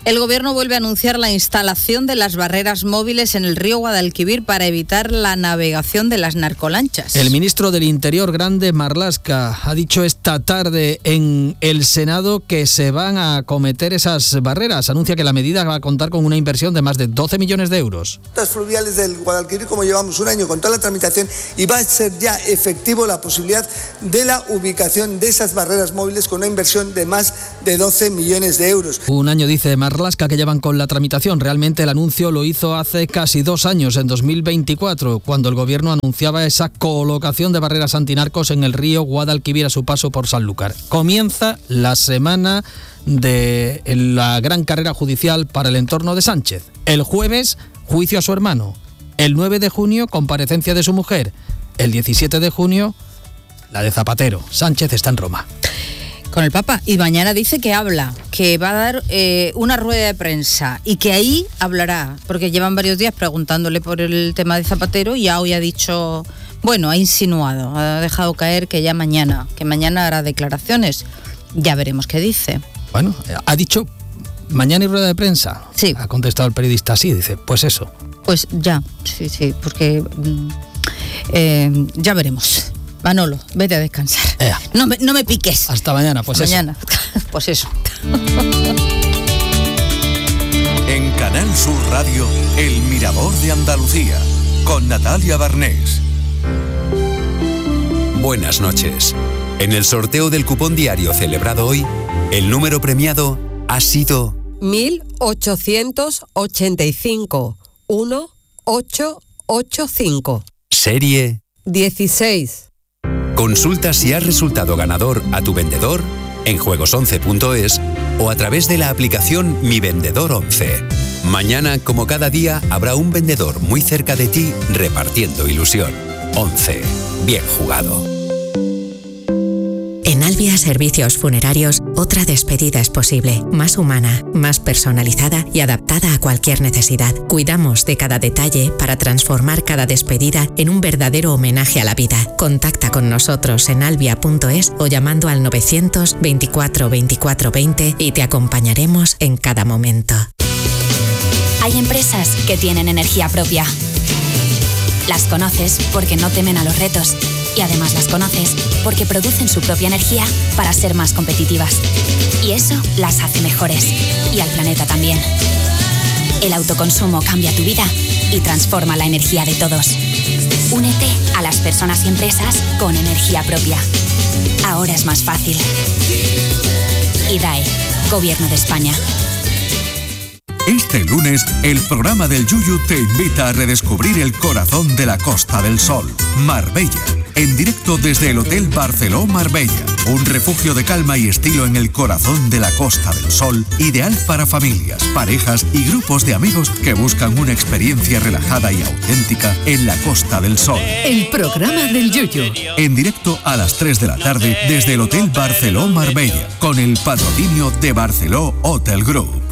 El Gobierno vuelve a anunciar la instalación de las barreras móviles en el río Guadalquivir para evitar la navegación de las narcolanchas. El ministro del Interior, Grande Marlaska, ha dicho esta tarde en el Senado que se van a acometer esas barreras. Anuncia que la medida va a contar con una inversión de más de 12 millones de euros. Las fluviales del Guadalquivir, como llevamos un año con toda la tramitación, y va a ser ya efectivo la posibilidad de la ubicación de esas barreras móviles con una inversión de más de 12 millones de euros. Un año, dice Marlaska, que llevan con la tramitación. Realmente el anuncio lo hizo hace casi 2 años, en 2024, cuando el Gobierno anunciaba esa colocación de barreras antinarcos en el río Guadalquivir a su paso por Sanlúcar. Comienza la semana de la gran carrera judicial para el entorno de Sánchez. El jueves, juicio a su hermano. El 9 de junio, comparecencia de su mujer. El 17 de junio, la de Zapatero. Sánchez está en Roma. Con el Papa. Y mañana dice que habla, que va a dar una rueda de prensa y que ahí hablará, porque llevan varios días preguntándole por el tema de Zapatero y ya hoy ha dicho, bueno, ha insinuado, ha dejado caer que ya mañana hará declaraciones. Ya veremos qué dice. Bueno, ha dicho mañana hay rueda de prensa. Sí. Ha contestado el periodista así, dice, pues eso. Pues ya, sí, porque ya veremos. Manolo, vete a descansar. No me piques. Hasta mañana, pues Hasta mañana. Pues eso. En Canal Sur Radio, El Mirador de Andalucía, con Natalia Barnés. Buenas noches. En el sorteo del cupón diario celebrado hoy, el número premiado ha sido 1885 1885. Serie 16. Consulta si has resultado ganador a tu vendedor en juegos11.es o a través de la aplicación Mi Vendedor 11. Mañana, como cada día, habrá un vendedor muy cerca de ti repartiendo ilusión. 11. Bien jugado. En Albia Servicios Funerarios, otra despedida es posible, más humana, más personalizada y adaptada a cualquier necesidad. Cuidamos de cada detalle para transformar cada despedida en un verdadero homenaje a la vida. Contacta con nosotros en albia.es o llamando al 924 24 20 y te acompañaremos en cada momento. Hay empresas que tienen energía propia. Las conoces porque no temen a los retos. Y además las conoces porque producen su propia energía para ser más competitivas. Y eso las hace mejores. Y al planeta también. El autoconsumo cambia tu vida y transforma la energía de todos. Únete a las personas y empresas con energía propia. Ahora es más fácil. IDAE, Gobierno de España. Este lunes, el programa del Yuyu te invita a redescubrir el corazón de la Costa del Sol, Marbella. En directo desde el Hotel Barceló Marbella, un refugio de calma y estilo en el corazón de la Costa del Sol, ideal para familias, parejas y grupos de amigos que buscan una experiencia relajada y auténtica en la Costa del Sol. El programa del Yuyu. En directo a las 3 de la tarde desde el Hotel Barceló Marbella, con el patrocinio de Barceló Hotel Group.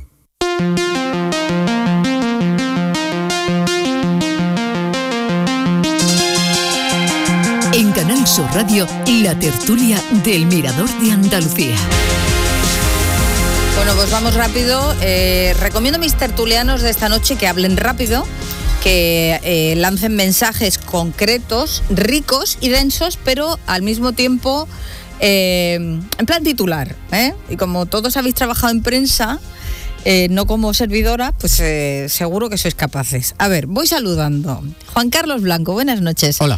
En Canal Sur Radio, la tertulia del Mirador de Andalucía. Bueno, pues vamos rápido. Recomiendo a mis tertulianos de esta noche que hablen rápido, que lancen mensajes concretos, ricos y densos, pero al mismo tiempo en plan titular. Y como todos habéis trabajado en prensa, no como servidora, pues seguro que sois capaces. A ver, voy saludando. Juan Carlos Blanco, buenas noches. Hola.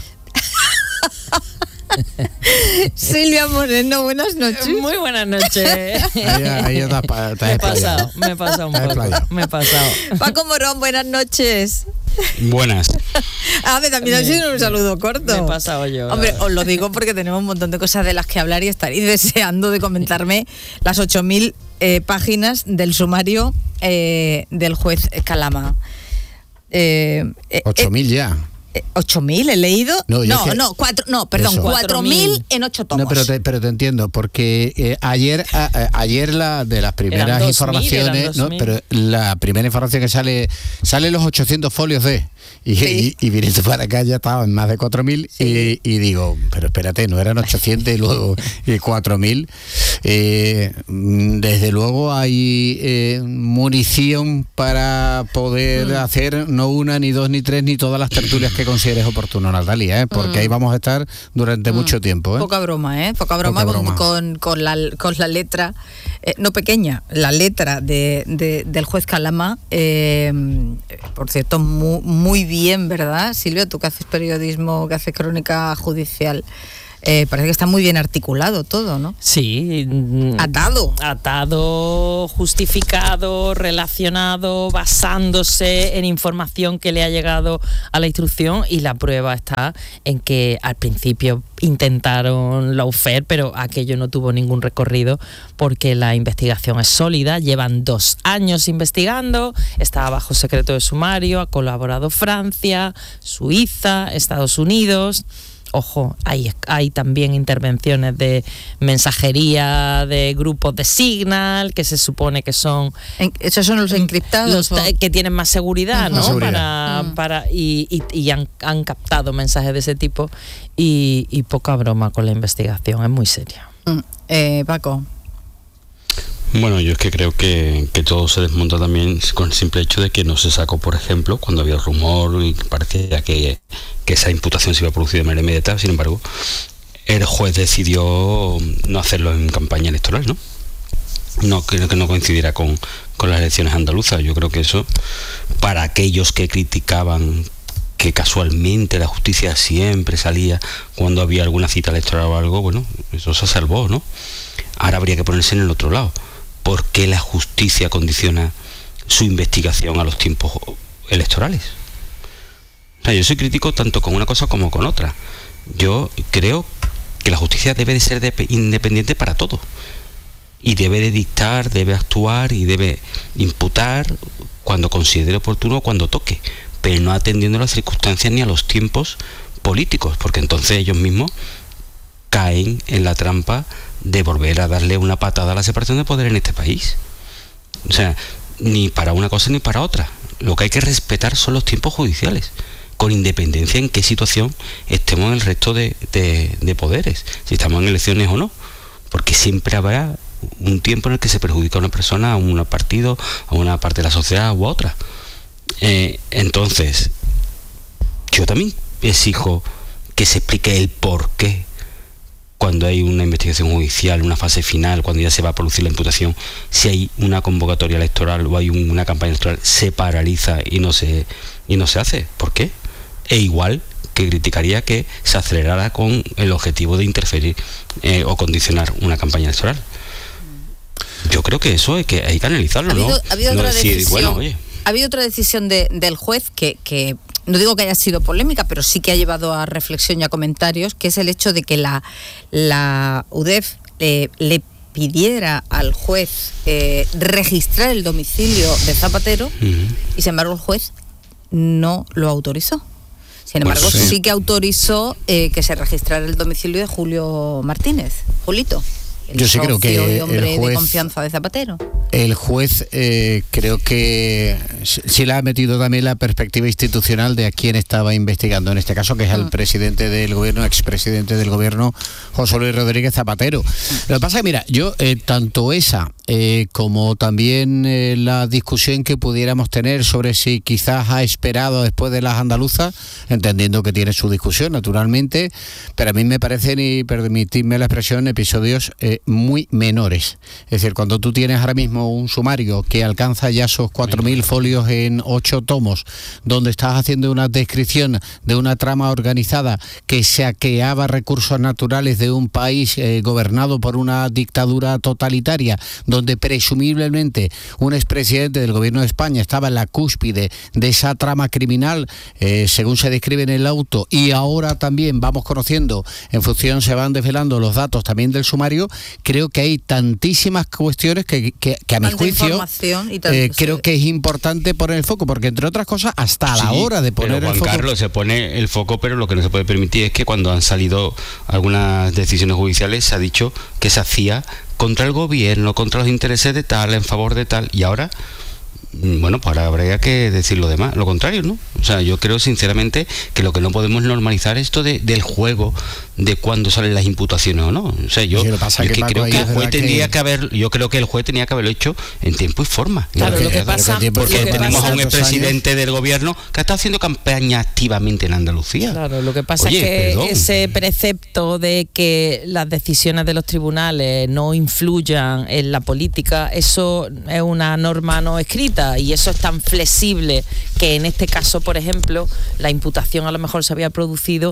Silvia Moreno, buenas noches. Muy buenas noches. Ahí me he pasado un poco. Me he pasado. Paco Morón, buenas noches. Buenas. A ver, también ha sido un saludo corto. Me he pasado yo. Hombre, os lo digo porque tenemos un montón de cosas de las que hablar y estaréis deseando de comentarme las 8.000 páginas del sumario del juez Calama. 8.000 ya. ¿8.000 he leído? No, 4.000 en 8 tomos. No, pero te entiendo, porque ayer la de las primeras informaciones, ¿no? Pero la primera información que sale los 800 folios de... Y viniendo para acá ya estaban más de 4.000 y digo, pero espérate, no eran 800 y luego 4.000. Desde luego hay munición para poder hacer no una, ni dos, ni tres, ni todas las tertulias que consideres oportuno, Natalia, porque ahí vamos a estar durante mucho tiempo. Poca broma, con la letra, no pequeña, la letra del juez Calama, por cierto, muy bien, ¿verdad, Silvia? Tú que haces periodismo, que haces crónica judicial, parece que está muy bien articulado todo, ¿no? Sí. Atado, justificado, relacionado, basándose en información que le ha llegado a la instrucción, y la prueba está en que al principio intentaron lawfare, pero aquello no tuvo ningún recorrido porque la investigación es sólida, llevan 2 años investigando, está bajo secreto de sumario, ha colaborado Francia, Suiza, Estados Unidos. Ojo, hay también intervenciones de mensajería de grupos de Signal, que se supone que son... ¿Esos son los encriptados? Que tienen más seguridad, ¿no? Y han captado mensajes de ese tipo, y poca broma con la investigación, es muy seria. Paco. Bueno, yo es que creo que todo se desmonta también con el simple hecho de que no se sacó, por ejemplo, cuando había rumor y parecía que esa imputación se iba a producir de manera inmediata. Sin embargo, el juez decidió no hacerlo en campaña electoral, ¿no? No creo que no coincidiera con las elecciones andaluzas. Yo creo que eso, para aquellos que criticaban que casualmente la justicia siempre salía cuando había alguna cita electoral o algo, bueno, eso se salvó, ¿no? Ahora habría que ponerse en el otro lado. ¿Por qué la justicia condiciona su investigación a los tiempos electorales? O sea, yo soy crítico tanto con una cosa como con otra. Yo creo que la justicia debe de ser independiente para todo. Y debe de dictar, debe actuar y debe imputar cuando considere oportuno, cuando toque. Pero no atendiendo a las circunstancias ni a los tiempos políticos, porque entonces ellos mismos caen en la trampa de volver a darle una patada a la separación de poder en este país. O sea, ni para una cosa ni para otra. Lo que hay que respetar son los tiempos judiciales, con independencia en qué situación estemos en el resto de poderes, si estamos en elecciones o no, porque siempre habrá un tiempo en el que se perjudica a una persona, a un partido, a una parte de la sociedad u otra. Entonces, yo también exijo que se explique el por qué, cuando hay una investigación judicial, una fase final, cuando ya se va a producir la imputación, si hay una convocatoria electoral o hay una campaña electoral, se paraliza y no se hace. ¿Por qué? E igual que criticaría que se acelerara con el objetivo de interferir o condicionar una campaña electoral. Yo creo que eso hay que analizarlo, ¿no? Ha habido otra decisión. Ha habido otra decisión del juez que no digo que haya sido polémica, pero sí que ha llevado a reflexión y a comentarios, que es el hecho de que la UDEF le pidiera al juez registrar el domicilio de Zapatero, y sin embargo el juez no lo autorizó. Sin embargo, sí que autorizó que se registrara el domicilio de Julio Martínez, Julito. Yo sí creo que hombre el juez, de confianza de Zapatero. El juez creo que sí le ha metido también la perspectiva institucional de a quién estaba investigando, en este caso, que es al presidente del gobierno, expresidente del gobierno, José Luis Rodríguez Zapatero. Lo que pasa es que, mira, yo tanto esa como también la discusión que pudiéramos tener sobre si quizás ha esperado después de las andaluzas, entendiendo que tiene su discusión, naturalmente, pero a mí me parecen, y permitidme la expresión, episodios muy menores. Es decir, cuando tú tienes ahora mismo un sumario que alcanza ya esos 4.000 folios en 8 tomos, donde estás haciendo una descripción de una trama organizada que saqueaba recursos naturales de un país gobernado por una dictadura totalitaria, donde presumiblemente un expresidente del gobierno de España estaba en la cúspide de esa trama criminal, según se describe en el auto, y ahora también vamos conociendo, en función se van desvelando los datos también del sumario, creo que hay tantísimas cuestiones que a mi juicio creo que es importante poner el foco, porque entre otras cosas, hasta a la hora de poner pero el foco... Juan Carlos, se pone el foco, pero lo que no se puede permitir es que cuando han salido algunas decisiones judiciales se ha dicho que se hacía contra el gobierno, contra los intereses de tal, en favor de tal, y ahora, bueno, pues ahora habría que decir lo demás, lo contrario, ¿no? O sea, yo creo sinceramente que lo que no podemos normalizar es esto del juego de cuándo salen las imputaciones o no. O sea, yo creo que el juez tenía que haberlo hecho en tiempo y forma. Claro, lo que pasa porque tenemos a un expresidente del gobierno que está haciendo campaña activamente en Andalucía. Claro, lo que pasa es que ese precepto de que las decisiones de los tribunales no influyan en la política, eso es una norma no escrita, y eso es tan flexible que en este caso, por ejemplo, la imputación a lo mejor se había producido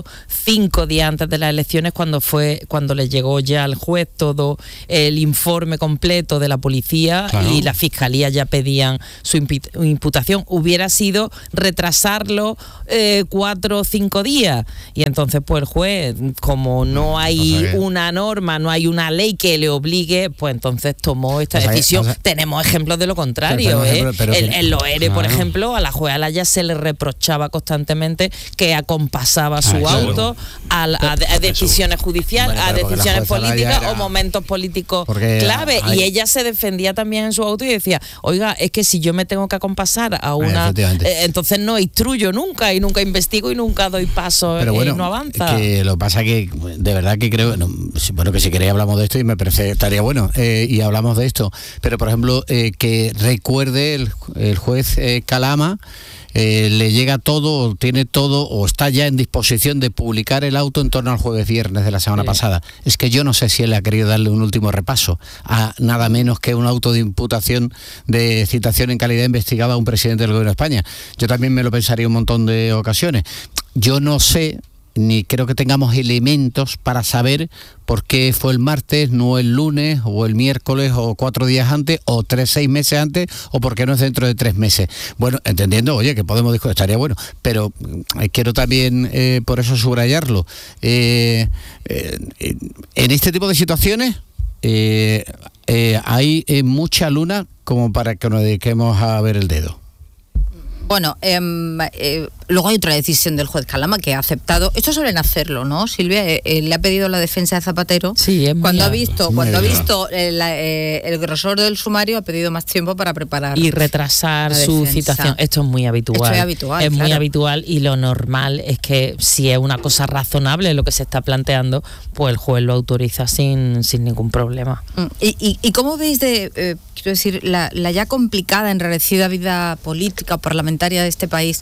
5 días antes de las elecciones, cuando le llegó ya al juez todo el informe completo de la policía, claro, y la fiscalía ya pedían su imputación. Hubiera sido retrasarlo 4 o 5 días, y entonces pues el juez, como no hay una norma, no hay una ley que le obligue, pues entonces tomó esta decisión. Tenemos ejemplos de lo contrario, en los ERE, por ejemplo, a la jueza Alaya se le reprochaba constantemente que acompasaba su auto a decisiones judiciales, a decisiones políticas o momentos políticos clave, y ella se defendía también en su auto y decía, oiga, es que si yo me tengo que acompasar a una entonces no instruyo nunca, y nunca investigo, y nunca doy paso, pero bueno, no avanza. Que lo pasa que de verdad que creo, bueno, que si queréis hablamos de esto, y me parece estaría bueno, y hablamos de esto, pero por ejemplo, que recuerde el juez Calama, le llega todo, tiene todo, o está ya en disposición de publicar el auto en torno al jueves viernes de la semana pasada. Es que yo no sé si él ha querido darle un último repaso a nada menos que un auto de imputación de citación en calidad investigada a un presidente del gobierno de España. Yo también me lo pensaría un montón de ocasiones. Yo no sé, ni creo que tengamos elementos para saber por qué fue el martes, no el lunes, o el miércoles, o 4 días antes, o 6 meses antes, o por qué no es dentro de 3 meses. Bueno, entendiendo, oye, que podemos discutir, estaría bueno, pero quiero también por eso subrayarlo. En este tipo de situaciones hay mucha luna como para que nos dediquemos a ver el dedo. Bueno, luego hay otra decisión del juez Calama que ha aceptado. Esto suelen hacerlo, ¿no, Silvia? Le ha pedido la defensa de Zapatero. Sí, cuando ha visto el grosor del sumario, ha pedido más tiempo para preparar y retrasar su citación. Esto es muy habitual. Esto es habitual, es muy habitual, y lo normal es que si es una cosa razonable lo que se está planteando, pues el juez lo autoriza sin ningún problema. ¿Y cómo veis quiero decir, la ya complicada, enrarecida vida política o parlamentaria de este país?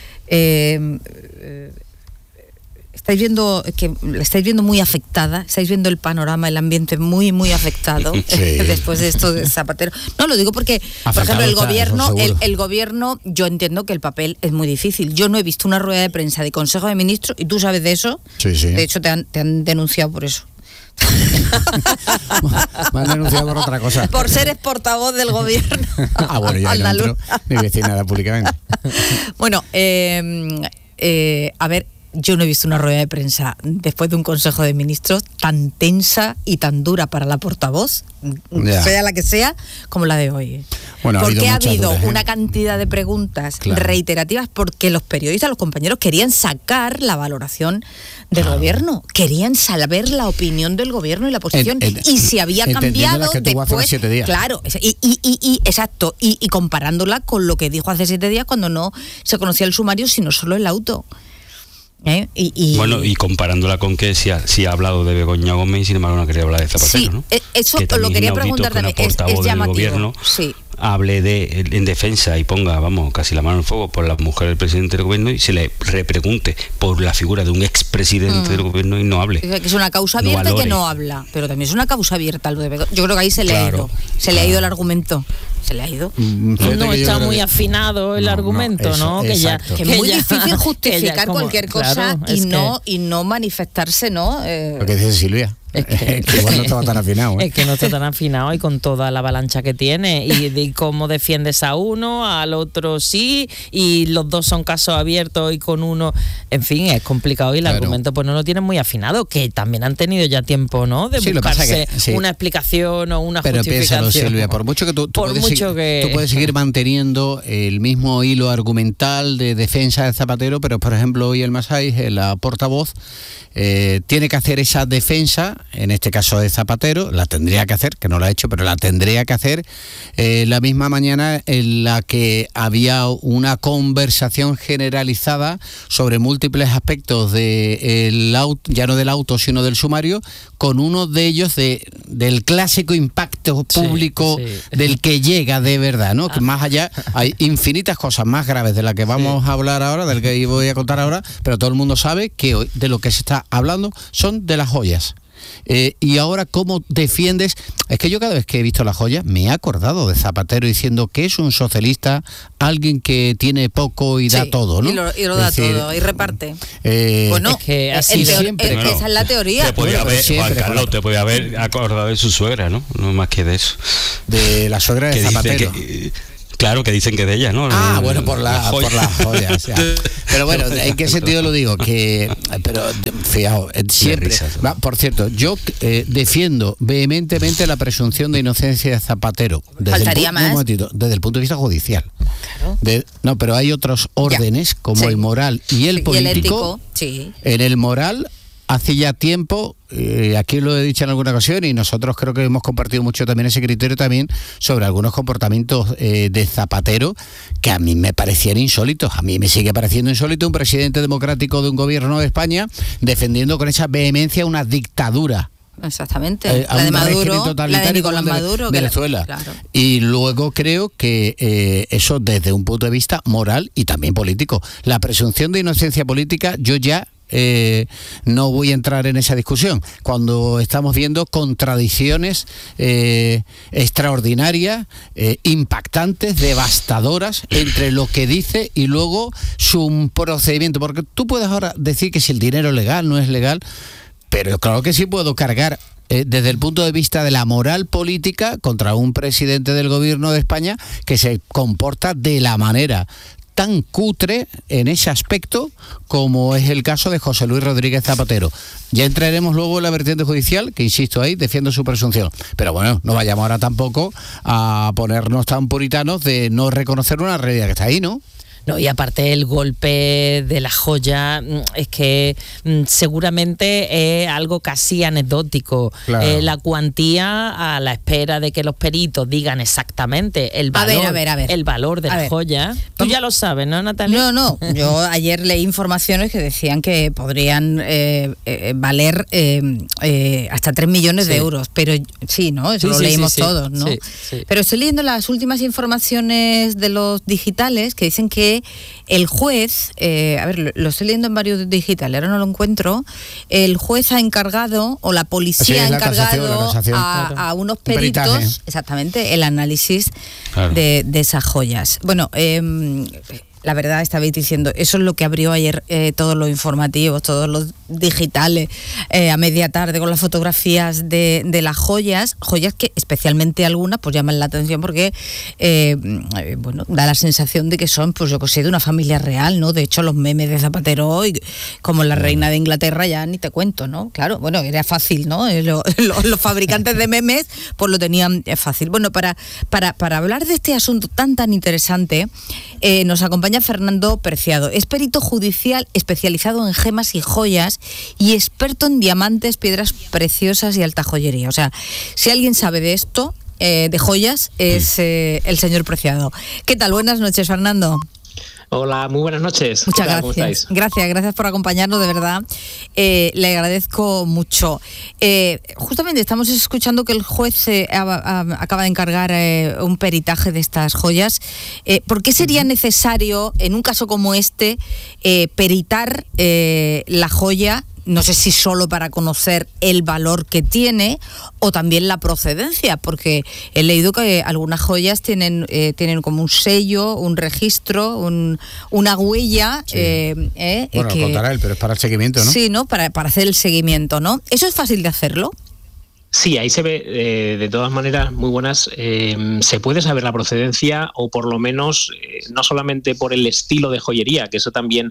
Estáis viendo que la estáis viendo muy afectada, estáis viendo el panorama, el ambiente muy afectado después de esto de Zapatero. No, lo digo porque, por ejemplo, el gobierno, yo entiendo que el papel es muy difícil. Yo no he visto una rueda de prensa de Consejo de Ministros, y tú sabes de eso. De hecho, te han denunciado por eso. Me han denunciado por otra cosa. Por ser portavoz del gobierno. Bueno, ya no entro ni decir nada públicamente. Bueno, a ver, yo no he visto una rueda de prensa después de un Consejo de Ministros tan tensa y tan dura para la portavoz, sea la que sea, como la de hoy. Bueno, porque ha habido una cantidad de preguntas reiterativas, porque los periodistas, los compañeros, querían sacar la valoración del gobierno, querían saber la opinión del gobierno y la posición, y si había cambiado que después. Hace 7 días. Claro, exacto, y comparándola con lo que dijo hace 7 días, cuando no se conocía el sumario, sino solo el auto. Bueno, y comparándola con que si ha hablado de Begoña Gómez y sin embargo no quería hablar de Zapatero, ¿no? Eso lo quería preguntar también. Es llamativo. Gobierno, hable en defensa y ponga, casi la mano en el fuego por la mujer del presidente del gobierno, y se le repregunte por la figura de un expresidente del gobierno y no hable. Que es una causa abierta y que no habla, pero también es una causa abierta lo de Begoña. Yo creo que ahí se le ha ido el argumento. Se le ha ido. No está muy afinado el argumento, ¿no? Que es muy difícil justificar cualquier cosa y no manifestarse, ¿no? Lo que dice Silvia. Es que igual no estaba tan afinado. Es que no está tan afinado y con toda la avalancha que tiene y cómo defiendes a uno, al otro sí, y los dos son casos abiertos y con uno, en fin, es complicado y el argumento pues no lo tienen muy afinado, que también han tenido ya tiempo, ¿no? De buscarse una explicación o una justificación. Pero piénsalo, Silvia, por mucho que tú puedes seguir manteniendo el mismo hilo argumental de defensa de Zapatero, pero por ejemplo hoy el Masai, la portavoz, tiene que hacer esa defensa, en este caso de Zapatero, la tendría que hacer, que no la ha hecho, pero la tendría que hacer la misma mañana en la que había una conversación generalizada sobre múltiples aspectos del auto, ya no del auto, sino del sumario, con uno de ellos del clásico impacto público del que llega de verdad, ¿no? Que más allá hay infinitas cosas más graves de las que vamos a hablar ahora, del que voy a contar ahora, pero todo el mundo sabe que hoy de lo que se está hablando son de las joyas. Y ahora, ¿cómo defiendes? Es que yo cada vez que he visto las joyas me he acordado de Zapatero diciendo que es un socialista, alguien que tiene poco y da todo, ¿no? Y lo da todo, y reparte. Bueno, es que así siempre. Esa es la teoría. Juan Carlos, te podía haber acordado de su suegra, ¿no? No más que de eso. De la suegra de Zapatero. Claro, que dicen que es de ella, ¿no? Bueno, por las joyas. Ya. Pero bueno, ¿en qué sentido lo digo? Pero fijaos, siempre. Por cierto, yo defiendo vehementemente la presunción de inocencia de Zapatero. Faltaría más. Desde el punto de vista judicial. Claro. Pero hay otros órdenes, como el moral y el político. Y el ético, sí. En el moral, hace ya tiempo, aquí lo he dicho en alguna ocasión y nosotros creo que hemos compartido mucho también ese criterio también sobre algunos comportamientos de Zapatero que a mí me parecían insólitos. A mí me sigue pareciendo insólito un presidente democrático de un gobierno de España defendiendo con esa vehemencia una dictadura. Exactamente, la de Maduro, la de Nicolás Maduro, Venezuela. Claro. Y luego creo que eso desde un punto de vista moral y también político. La presunción de inocencia política, yo ya no voy a entrar en esa discusión cuando estamos viendo contradicciones extraordinarias, impactantes, devastadoras entre lo que dice y luego su procedimiento, porque tú puedes ahora decir que si el dinero es legal, no es legal, pero claro que sí puedo cargar desde el punto de vista de la moral política contra un presidente del gobierno de España que se comporta de la manera tan cutre en ese aspecto como es el caso de José Luis Rodríguez Zapatero. Ya entraremos luego en la vertiente judicial, que insisto ahí, defiendo su presunción. Pero bueno, no vayamos ahora tampoco a ponernos tan puritanos de no reconocer una realidad que está ahí, ¿no? No, y aparte el golpe de la joya es que seguramente es algo casi anecdótico. Claro. La cuantía a la espera de que los peritos digan exactamente el valor, el valor de la joya. Tú ya lo sabes, ¿no, Natalia? No. Yo ayer leí informaciones que decían que podrían valer hasta 3 millones de euros. Pero sí, ¿no? Eso lo leímos todos, ¿no? Sí. Pero estoy leyendo las últimas informaciones de los digitales que dicen que el juez, lo estoy leyendo en varios digitales, ahora no lo encuentro, el juez ha encargado, o la policía ha encargado a unos peritos, exactamente, el análisis de esas joyas. Bueno, la verdad, estabais diciendo, eso es lo que abrió ayer todos los informativos, todos los digitales, a media tarde, con las fotografías de las joyas que especialmente algunas pues llaman la atención porque da la sensación de que son, pues yo que sé, de una familia real, ¿no? De hecho, los memes de Zapatero hoy, como la reina de Inglaterra, ya ni te cuento, ¿no? Claro, bueno, era fácil, ¿no? Los fabricantes de memes pues lo tenían fácil. Bueno, para hablar de este asunto tan interesante, nos acompaña Fernando Preciado. Es perito judicial especializado en gemas y joyas y experto en diamantes, piedras preciosas y alta joyería. O sea, si alguien sabe de esto, de joyas, es el señor Preciado. ¿Qué tal? Buenas noches, Fernando. Hola, muy buenas noches. Muchas gracias. ¿Cómo estáis? Gracias por acompañarnos, de verdad. Le agradezco mucho. Justamente estamos escuchando que el juez acaba de encargar un peritaje de estas joyas. ¿Por qué sería necesario, en un caso como este, peritar la joya? No sé si solo para conocer el valor que tiene o también la procedencia, porque he leído que algunas joyas tienen como un sello, un registro, una huella. Sí. Bueno, lo contará él, pero es para el seguimiento, ¿no? Sí, ¿no? Para hacer el seguimiento, ¿no? ¿Eso es fácil de hacerlo? Sí, ahí se ve, de todas maneras, muy buenas. Se puede saber la procedencia, o por lo menos, no solamente por el estilo de joyería, que eso también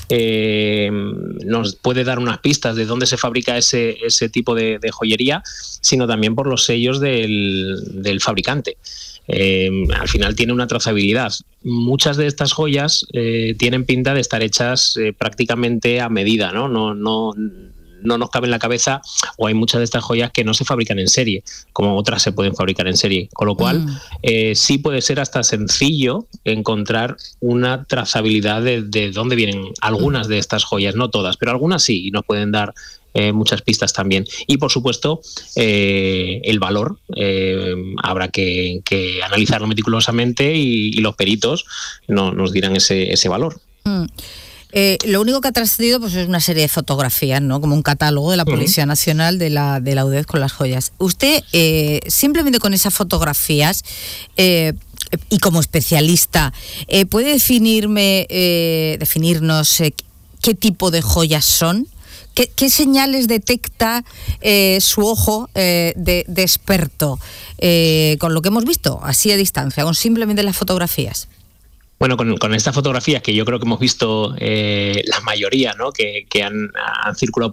nos puede dar unas pistas de dónde se fabrica ese tipo de joyería, sino también por los sellos del fabricante. Al final tiene una trazabilidad. Muchas de estas joyas tienen pinta de estar hechas prácticamente a medida, ¿no? No nos cabe en la cabeza, o hay muchas de estas joyas que no se fabrican en serie, como otras se pueden fabricar en serie, con lo cual sí puede ser hasta sencillo encontrar una trazabilidad de dónde vienen algunas de estas joyas, no todas, pero algunas sí, y nos pueden dar muchas pistas también. Y por supuesto, el valor, habrá que analizarlo meticulosamente, y los peritos nos dirán ese valor. Lo único que ha trascendido pues es una serie de fotografías, ¿no? Como un catálogo de la Policía Nacional de la UDEZ con las joyas. Usted, simplemente con esas fotografías, y como especialista, ¿puede definirnos qué tipo de joyas son? ¿Qué señales detecta su ojo de experto con lo que hemos visto así a distancia, con simplemente las fotografías? Bueno, con estas fotografías que yo creo que hemos visto la mayoría, ¿no? que han circulado